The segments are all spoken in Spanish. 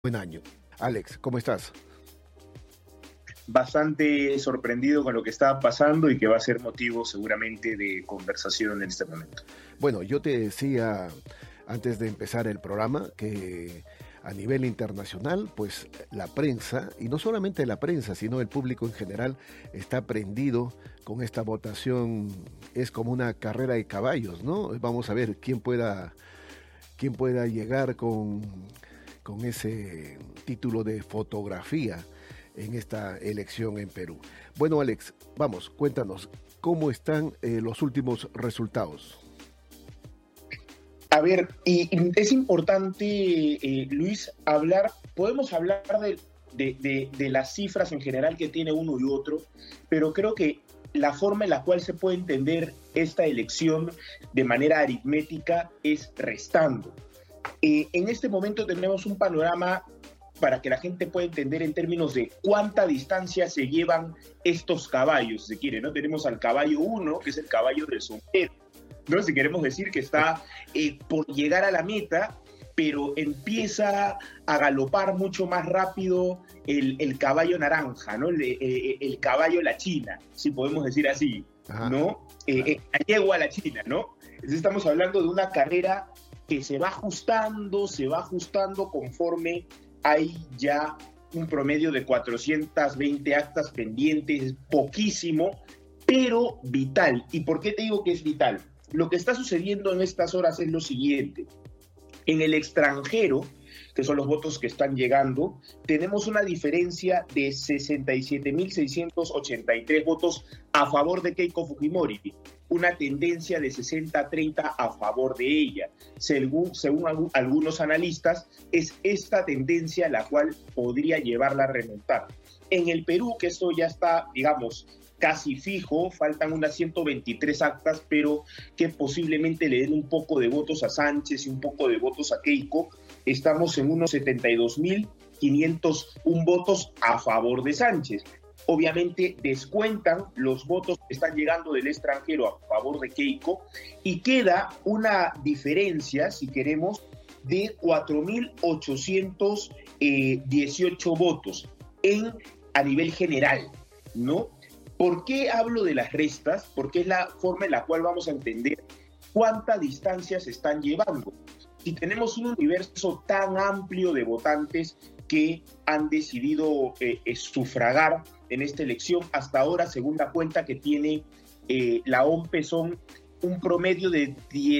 Buen año. Alex, ¿cómo estás? Bastante sorprendido con lo que está pasando y que va a ser motivo seguramente de conversación en este momento. Bueno, yo te decía antes de empezar el programa que a nivel internacional, pues la prensa, y no solamente la prensa, sino el público en general, está prendido con esta votación. Es como una carrera de caballos, ¿no? Vamos a ver quién pueda llegar con ese título de fotografía en esta elección en Perú. Bueno, Alex, vamos, cuéntanos, ¿cómo están los últimos resultados? A ver, y es importante, Luis, podemos hablar de las cifras en general que tiene uno y otro, pero creo que la forma en la cual se puede entender esta elección de manera aritmética es restando. En este momento tenemos un panorama para que la gente pueda entender en términos de cuánta distancia se llevan estos caballos, si se quiere, ¿no? Tenemos al caballo uno, que es el caballo del sombrero, ¿no? Si queremos decir que está por llegar a la meta, pero empieza a galopar mucho más rápido el caballo naranja, ¿no? El caballo la China, si podemos decir así, Ajá, ¿no? claro. La yegua la China, ¿no? Entonces estamos hablando de una carrera que se va ajustando conforme hay ya un promedio de 420 actas pendientes, poquísimo, pero vital. ¿Y por qué te digo que es vital? Lo que está sucediendo en estas horas es lo siguiente. En el extranjero, que son los votos que están llegando, tenemos una diferencia de 67.683 votos a favor de Keiko Fujimori, una tendencia de 60-30 a favor de ella. Según algunos analistas, es esta tendencia la cual podría llevarla a remontar. En el Perú, que esto ya está, digamos, casi fijo, faltan unas 123 actas, pero que posiblemente le den un poco de votos a Sánchez y un poco de votos a Keiko. Estamos en unos 72.501 votos a favor de Sánchez. Obviamente descuentan los votos que están llegando del extranjero a favor de Keiko y queda una diferencia, si queremos, de 4.818 votos a nivel general, ¿no? ¿Por qué hablo de las restas? Porque es la forma en la cual vamos a entender cuánta distancia se están llevando. Si tenemos un universo tan amplio de votantes que han decidido sufragar en esta elección, hasta ahora, según la cuenta que tiene la OMPE, son un promedio de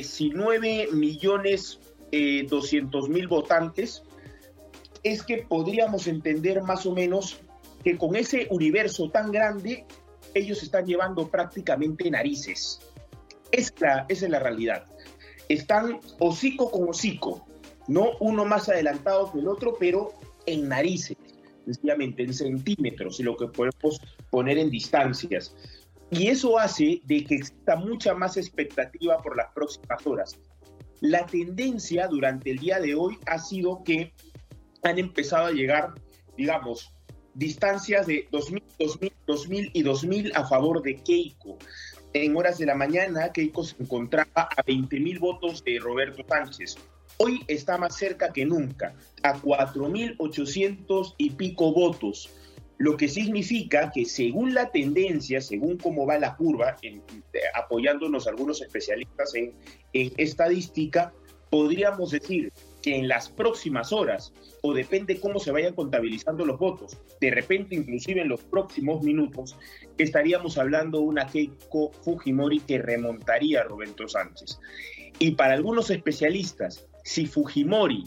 19.200.000 votantes, es que podríamos entender más o menos que con ese universo tan grande, ellos están llevando prácticamente narices. Esa es la realidad. Están hocico con hocico, no uno más adelantado que el otro, pero en narices, sencillamente en centímetros, y lo que podemos poner en distancias. Y eso hace de que exista mucha más expectativa por las próximas horas. La tendencia durante el día de hoy ha sido que han empezado a llegar, digamos, distancias de 2.000, 2.000, 2.000 y 2.000 a favor de Keiko. En horas de la mañana, Keiko se encontraba a 20.000 votos de Roberto Sánchez. Hoy está más cerca que nunca, a 4.800 y pico votos, lo que significa que según la tendencia, según cómo va la curva, apoyándonos algunos especialistas en estadística, podríamos decir que en las próximas horas, o depende cómo se vayan contabilizando los votos, de repente inclusive en los próximos minutos, estaríamos hablando de una Keiko Fujimori que remontaría a Roberto Sánchez. Y para algunos especialistas, si Fujimori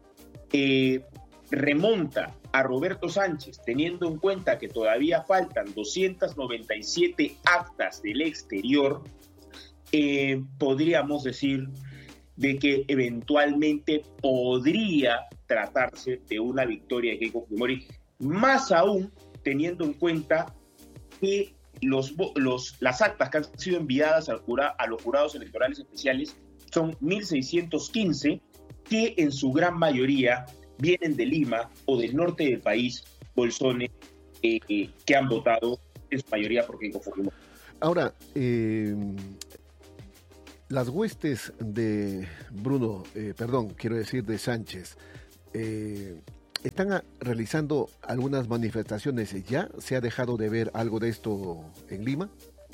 remonta a Roberto Sánchez, teniendo en cuenta que todavía faltan 297 actas del exterior, podríamos decir de que eventualmente podría tratarse de una victoria de Keiko Fujimori, más aún teniendo en cuenta que las actas que han sido enviadas a los jurados electorales especiales son 1.615, que en su gran mayoría vienen de Lima o del norte del país, bolsones que han votado en su mayoría por Keiko Fujimori. Ahora, las huestes de Bruno, quiero decir de Sánchez, ¿Están realizando algunas manifestaciones ya? ¿Se ha dejado de ver algo de esto en Lima?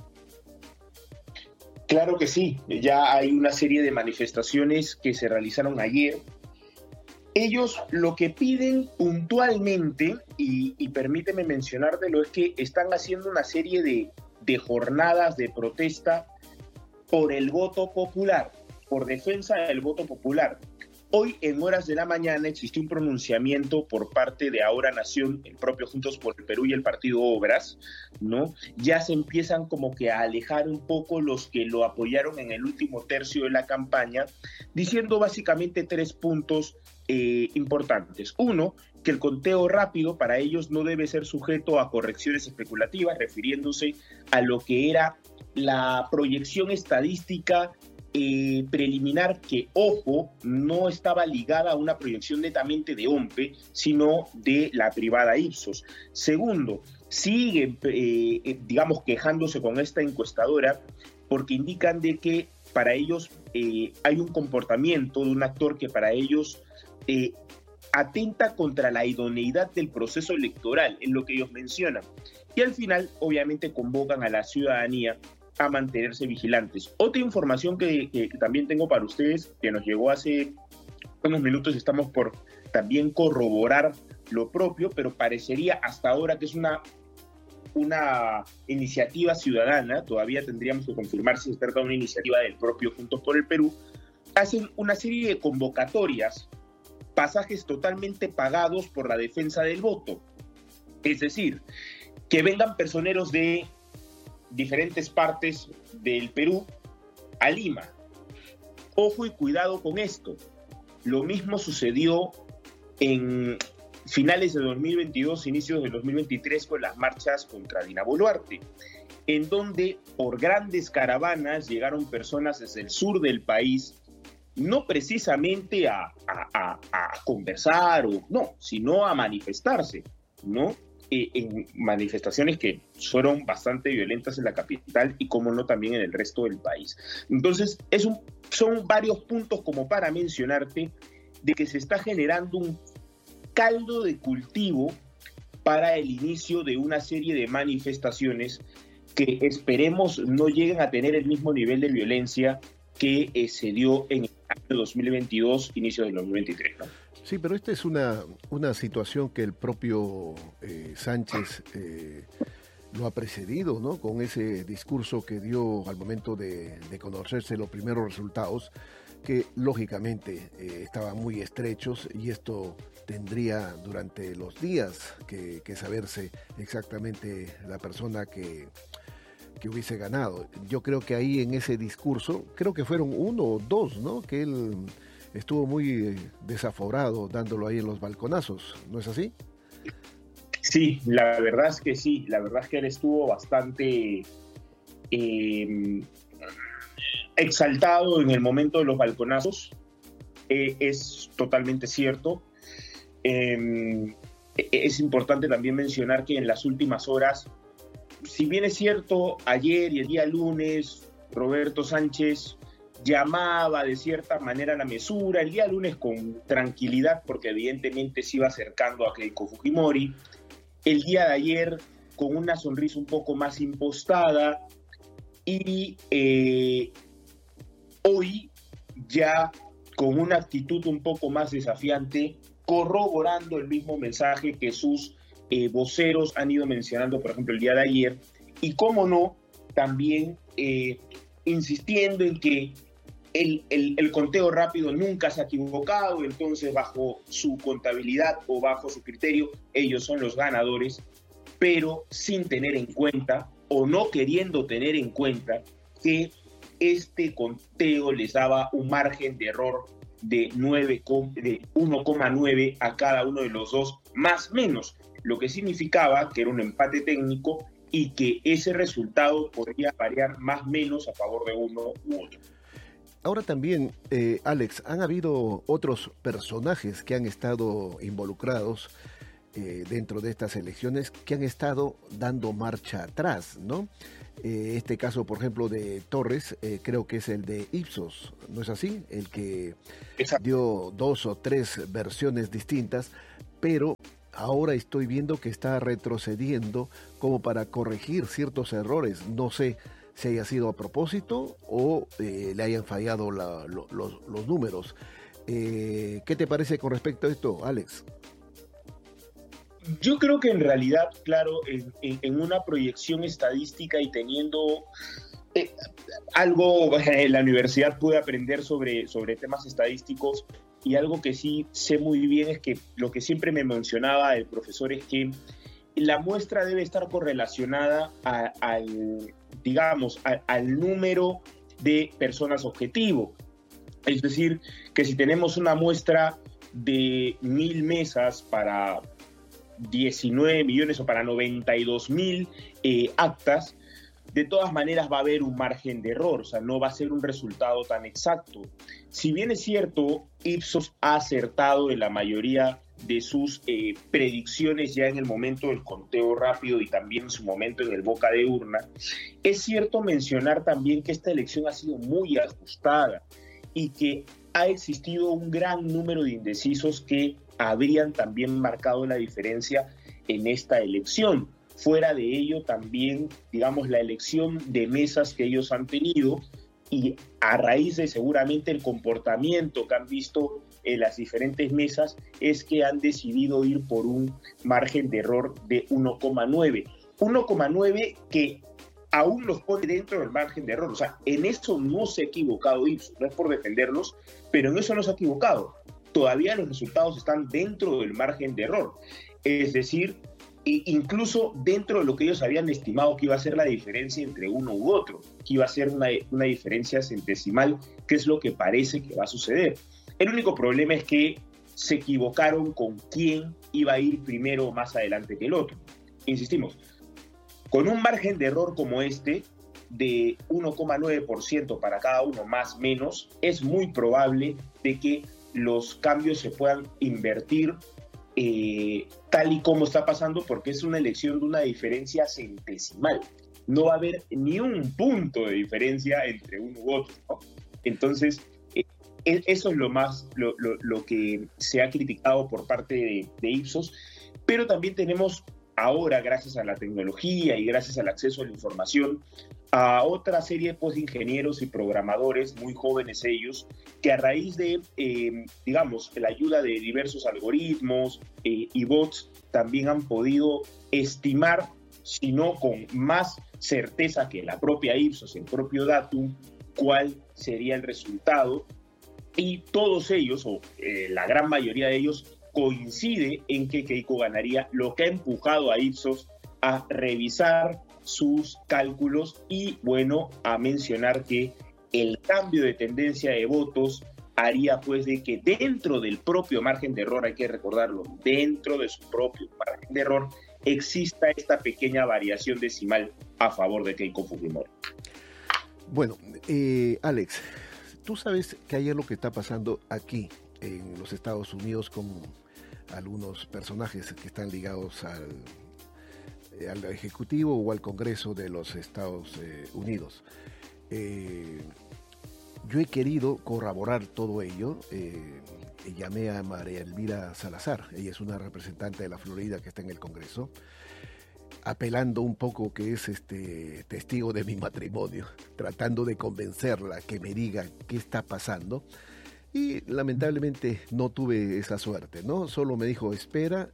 Claro que sí, ya hay una serie de manifestaciones que se realizaron ayer. Ellos lo que piden puntualmente, y permíteme mencionártelo, es que están haciendo una serie de jornadas de protesta por el voto popular, por defensa del voto popular. Hoy, en horas de la mañana, existió un pronunciamiento por parte de Ahora Nación, el propio Juntos por el Perú y el Partido Obras, ¿no? Ya se empiezan como que a alejar un poco los que lo apoyaron en el último tercio de la campaña, diciendo básicamente 3 puntos importantes. Uno, que el conteo rápido para ellos no debe ser sujeto a correcciones especulativas, refiriéndose a lo que era la proyección estadística preliminar, que, ojo, no estaba ligada a una proyección netamente de OMPE, sino de la privada Ipsos. Segundo, siguen, digamos, quejándose con esta encuestadora porque indican de que para ellos hay un comportamiento de un actor que para ellos atenta contra la idoneidad del proceso electoral, en lo que ellos mencionan. Y al final, obviamente, convocan a la ciudadanía a mantenerse vigilantes. Otra información que también tengo para ustedes, que nos llegó hace unos minutos, estamos por también corroborar lo propio, pero parecería hasta ahora que es una iniciativa ciudadana, todavía tendríamos que confirmar si se trata de una iniciativa del propio Juntos por el Perú. Hacen una serie de convocatorias, pasajes totalmente pagados por la defensa del voto. Es decir, que vengan personeros de diferentes partes del Perú a Lima. Ojo y cuidado con esto. Lo mismo sucedió en finales de 2022, inicios de 2023, con las marchas contra Dina Boluarte, en donde por grandes caravanas llegaron personas desde el sur del país, no precisamente a conversar, sino a manifestarse, ¿no? En manifestaciones que fueron bastante violentas en la capital y, como no, también en el resto del país. Entonces, son varios puntos como para mencionarte de que se está generando un caldo de cultivo para el inicio de una serie de manifestaciones que esperemos no lleguen a tener el mismo nivel de violencia que se dio en el año 2022, inicio del 2023, ¿no? Sí, pero esta es una situación que el propio Sánchez lo ha precedido, ¿no? Con ese discurso que dio al momento de conocerse los primeros resultados, que lógicamente estaban muy estrechos, y esto tendría durante los días que saberse exactamente la persona que hubiese ganado. Yo creo que ahí en ese discurso, creo que fueron 1 o 2, ¿no? Que él estuvo muy desaforado dándolo ahí en los balconazos, ¿no es así? Sí, la verdad es que sí, la verdad es que él estuvo bastante exaltado en el momento de los balconazos, es totalmente cierto. Es importante también mencionar que en las últimas horas, si bien es cierto, ayer y el día lunes, Roberto Sánchez llamaba de cierta manera a la mesura, el día lunes con tranquilidad, porque evidentemente se iba acercando a Keiko Fujimori, el día de ayer con una sonrisa un poco más impostada, y hoy ya con una actitud un poco más desafiante, corroborando el mismo mensaje que sus voceros han ido mencionando, por ejemplo, el día de ayer, y cómo no, también insistiendo en que el conteo rápido nunca se ha equivocado, entonces bajo su contabilidad o bajo su criterio, ellos son los ganadores, pero sin tener en cuenta, o no queriendo tener en cuenta, que este conteo les daba un margen de error de 1,9 a cada uno de los dos, más menos, lo que significaba que era un empate técnico y que ese resultado podría variar más o menos a favor de uno u otro. Ahora también, Alex, han habido otros personajes que han estado involucrados dentro de estas elecciones, que han estado dando marcha atrás, ¿no? Este caso, por ejemplo, de Torres, creo que es el de Ipsos, ¿no es así? El que dio 2 o 3 versiones distintas, pero ahora estoy viendo que está retrocediendo como para corregir ciertos errores. No sé si haya sido a propósito o le hayan fallado los números. ¿Qué te parece con respecto a esto, Alex? Yo creo que en realidad, claro, en una proyección estadística y teniendo algo, la universidad puede aprender sobre temas estadísticos, y algo que sí sé muy bien es que lo que siempre me mencionaba el profesor es que la muestra debe estar correlacionada al número de personas objetivo. Es decir, que si tenemos una muestra de 1.000 mesas para 19 millones o para 92.000 actas, de todas maneras va a haber un margen de error, o sea, no va a ser un resultado tan exacto. Si bien es cierto, Ipsos ha acertado en la mayoría de sus predicciones ya en el momento del conteo rápido y también en su momento en el boca de urna, es cierto mencionar también que esta elección ha sido muy ajustada y que ha existido un gran número de indecisos que habrían también marcado la diferencia en esta elección. Fuera de ello, también, digamos, la elección de mesas que ellos han tenido, y a raíz de seguramente el comportamiento que han visto en las diferentes mesas, es que han decidido ir por un margen de error de 1,9. 1,9 que aún los pone dentro del margen de error. O sea, en eso no se ha equivocado Ipsos, no es por defenderlos, pero en eso no se ha equivocado. Todavía los resultados están dentro del margen de error. Es decir, incluso dentro de lo que ellos habían estimado que iba a ser la diferencia entre uno u otro, que iba a ser una diferencia centesimal, que es lo que parece que va a suceder. El único problema es que se equivocaron con quién iba a ir primero o más adelante que el otro. Insistimos, con un margen de error como este, de 1,9% para cada uno más menos, es muy probable de que los cambios se puedan invertir tal y como está pasando, porque es una elección de una diferencia centesimal. No va a haber ni un punto de diferencia entre uno u otro, ¿no? Entonces, eso es lo que se ha criticado por parte de Ipsos, pero también tenemos ahora, gracias a la tecnología y gracias al acceso a la información, a otra serie pues, de ingenieros y programadores, muy jóvenes ellos, que a raíz de, digamos, la ayuda de diversos algoritmos y bots, también han podido estimar, si no con más certeza que la propia Ipsos, el propio Datum, cuál sería el resultado. Y todos ellos, o la gran mayoría de ellos, coincide en que Keiko ganaría, lo que ha empujado a Ipsos a revisar sus cálculos y, bueno, a mencionar que el cambio de tendencia de votos haría pues de que dentro del propio margen de error, hay que recordarlo, dentro de su propio margen de error, exista esta pequeña variación decimal a favor de Keiko Fujimori. Bueno, Alex, tú sabes que ayer lo que está pasando aquí en los Estados Unidos con algunos personajes que están ligados al Ejecutivo o al Congreso de los Estados Unidos. Yo he querido corroborar todo ello. Llamé a María Elvira Salazar, ella es una representante de la Florida que está en el Congreso, apelando un poco que es testigo de mi matrimonio, tratando de convencerla que me diga qué está pasando. Y lamentablemente no tuve esa suerte, ¿no? Solo me dijo, espera.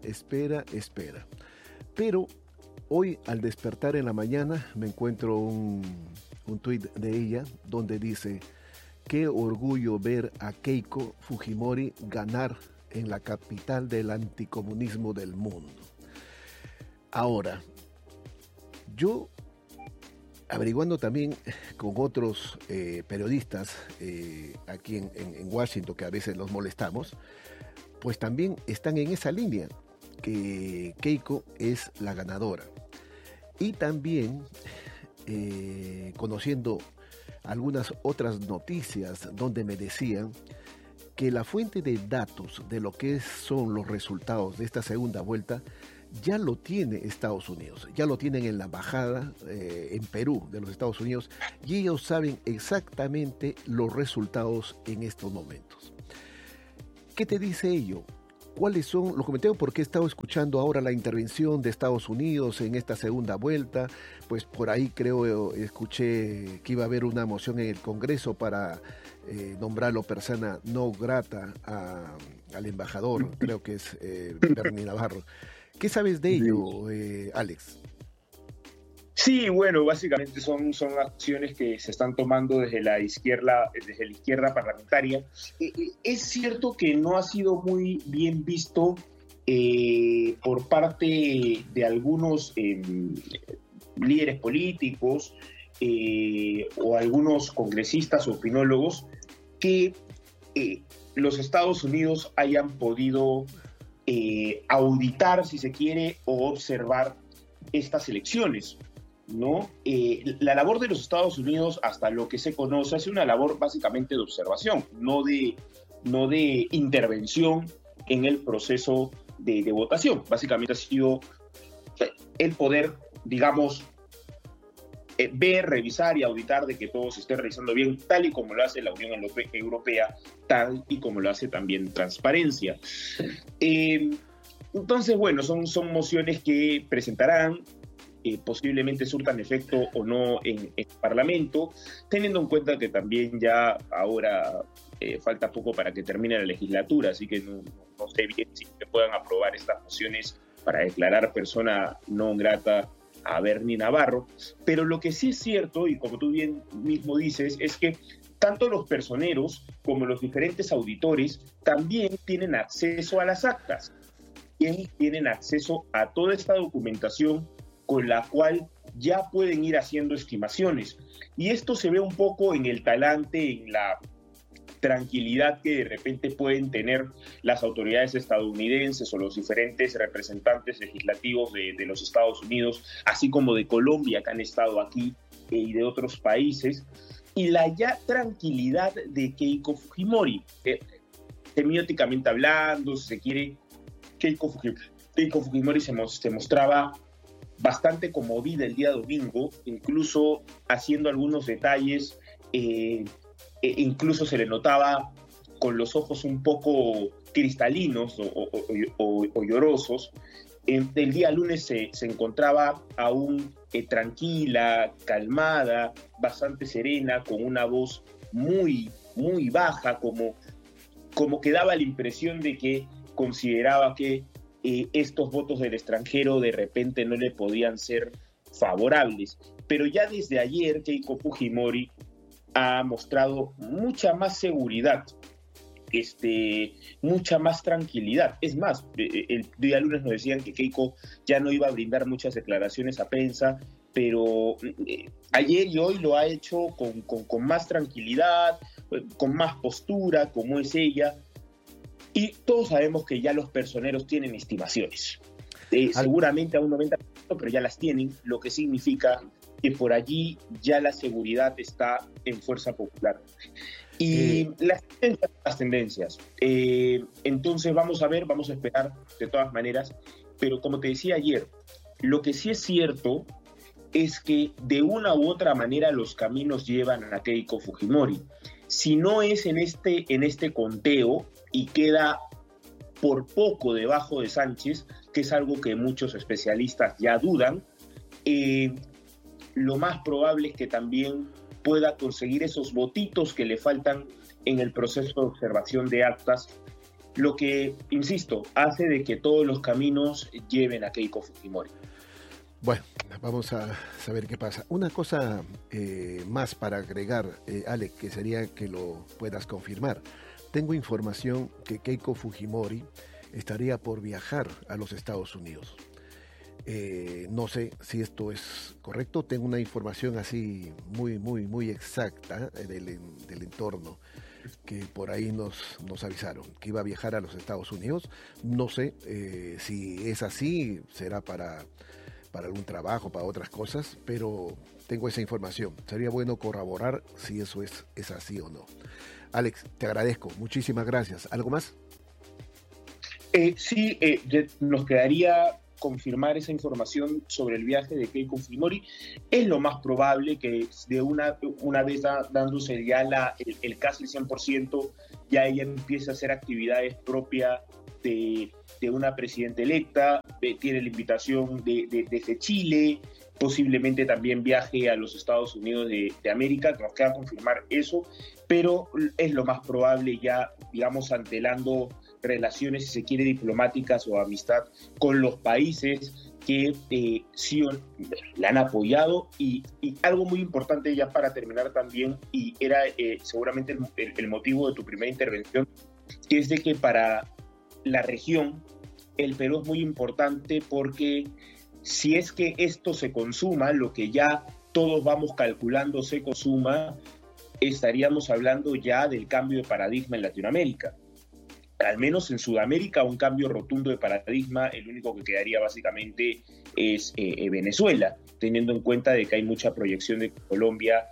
Pero hoy al despertar en la mañana me encuentro un tuit de ella donde dice, qué orgullo ver a Keiko Fujimori ganar en la capital del anticomunismo del mundo. Ahora, yo averiguando también con otros periodistas aquí en Washington, que a veces los molestamos, pues también están en esa línea, que Keiko es la ganadora. Y también conociendo algunas otras noticias donde me decían que la fuente de datos de lo que son los resultados de esta segunda vuelta ya lo tiene Estados Unidos, ya lo tienen en la embajada en Perú de los Estados Unidos, y ellos saben exactamente los resultados en estos momentos. ¿Qué te dice ello? ¿cuáles son? Lo comenté porque he estado escuchando ahora la intervención de Estados Unidos en esta segunda vuelta, pues por ahí escuché que iba a haber una moción en el Congreso para nombrarlo persona no grata al embajador, creo que es Bernie Navarro. ¿Qué sabes de ello, Alex? Sí, bueno, básicamente son acciones que se están tomando desde la izquierda parlamentaria. Es cierto que no ha sido muy bien visto por parte de algunos líderes políticos o algunos congresistas o opinólogos que los Estados Unidos hayan podido auditar, si se quiere, o observar estas elecciones, ¿no? La labor de los Estados Unidos, hasta lo que se conoce, es una labor básicamente de observación, no de intervención en el proceso de votación. Básicamente ha sido el poder, digamos, ver, revisar y auditar de que todo se esté realizando bien, tal y como lo hace la Unión Europea, tal y como lo hace también Transparencia. Entonces, bueno, son mociones que presentarán, posiblemente surtan efecto o no en el Parlamento, teniendo en cuenta que también ya ahora falta poco para que termine la legislatura, así que no sé bien si se puedan aprobar estas mociones para declarar persona no grata a Bernie Navarro, pero lo que sí es cierto, y como tú bien mismo dices, es que tanto los personeros como los diferentes auditores también tienen acceso a las actas, tienen acceso a toda esta documentación con la cual ya pueden ir haciendo estimaciones. Y esto se ve un poco en el talante, en la tranquilidad que de repente pueden tener las autoridades estadounidenses o los diferentes representantes legislativos de los Estados Unidos, así como de Colombia, que han estado aquí, y de otros países, y la ya tranquilidad de Keiko Fujimori. Semióticamente hablando, si se quiere, Keiko Fujimori se mostraba bastante conmovida el día domingo, incluso haciendo algunos detalles, incluso se le notaba con los ojos un poco cristalinos o llorosos. El día lunes se encontraba aún tranquila, calmada, bastante serena, con una voz muy, muy baja, como que daba la impresión de que consideraba que estos votos del extranjero de repente no le podían ser favorables. Pero ya desde ayer Keiko Fujimori ha mostrado mucha más seguridad, mucha más tranquilidad. Es más, el día lunes nos decían que Keiko ya no iba a brindar muchas declaraciones a prensa, pero ayer y hoy lo ha hecho con más tranquilidad, con más postura, como es ella. Y todos sabemos que ya los personeros tienen estimaciones. Seguramente a un 90%, pero ya las tienen, lo que significa que por allí ya la seguridad está en Fuerza Popular. Y las tendencias. Entonces vamos a ver, vamos a esperar de todas maneras, pero como te decía ayer, lo que sí es cierto es que de una u otra manera los caminos llevan a Keiko Fujimori. Si no es en este conteo y queda por poco debajo de Sánchez, que es algo que muchos especialistas ya dudan, lo más probable es que también pueda conseguir esos votitos que le faltan en el proceso de observación de actas, lo que, insisto, hace de que todos los caminos lleven a Keiko Fujimori. Bueno, vamos a saber qué pasa. Una cosa más para agregar, Alex, que sería que lo puedas confirmar. Tengo información que Keiko Fujimori estaría por viajar a los Estados Unidos. No sé si esto es correcto, tengo una información así muy exacta del entorno, que por ahí nos avisaron que iba a viajar a los Estados Unidos. No sé si es así, será para algún trabajo, para otras cosas, pero tengo esa información. Sería bueno corroborar si eso es así o no. Alex, te agradezco, muchísimas gracias. ¿Algo más? Sí, nos quedaría confirmar esa información sobre el viaje de Keiko Fujimori. Es lo más probable que de una vez dándose ya el casi 100%, ya ella empiece a hacer actividades propias de una presidenta electa, tiene la invitación desde Chile, posiblemente también viaje a los Estados Unidos de América, nos queda confirmar eso, pero es lo más probable ya, digamos, antelando relaciones, si se quiere, diplomáticas o amistad con los países que sí la han apoyado y algo muy importante ya para terminar también, y era seguramente el motivo de tu primera intervención, que es de que para la región el Perú es muy importante porque si es que esto se consuma, lo que ya todos vamos calculando se consuma, estaríamos hablando ya del cambio de paradigma en Latinoamérica. Al menos en Sudamérica, un cambio rotundo de paradigma, el único que quedaría básicamente es Venezuela, teniendo en cuenta de que hay mucha proyección de que Colombia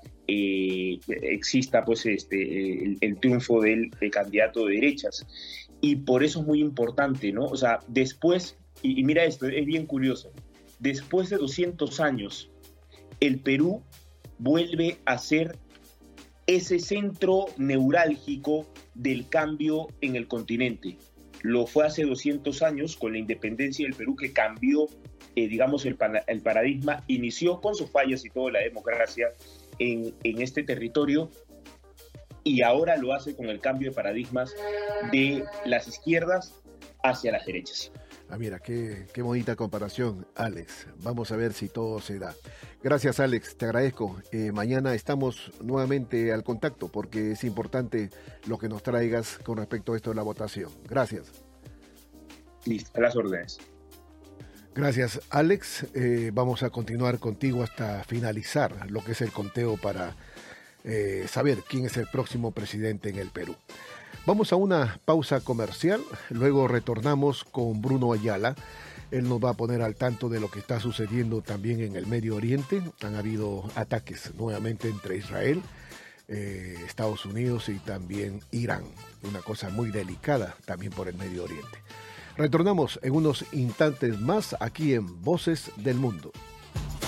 exista pues el triunfo del candidato de derechas. Y por eso es muy importante, ¿no? O sea, después, y mira esto, es bien curioso, después de 200 años, el Perú vuelve a ser ese centro neurálgico del cambio en el continente. Lo fue hace 200 años con la independencia del Perú, que cambió, digamos, el paradigma, inició con sus fallas y toda la democracia en este territorio, y ahora lo hace con el cambio de paradigmas de las izquierdas hacia las derechas. Ah, mira, qué bonita comparación, Alex. Vamos a ver si todo se da. Gracias, Alex, te agradezco. Mañana estamos nuevamente al contacto porque es importante lo que nos traigas con respecto a esto de la votación. Gracias. Listo, a las órdenes. Gracias, Alex. Vamos a continuar contigo hasta finalizar lo que es el conteo para saber quién es el próximo presidente en el Perú. Vamos a una pausa comercial, luego retornamos con Bruno Ayala. Él nos va a poner al tanto de lo que está sucediendo también en el Medio Oriente. Han habido ataques nuevamente entre Israel, Estados Unidos y también Irán. Una cosa muy delicada también por el Medio Oriente. Retornamos en unos instantes más aquí en Voces del Mundo.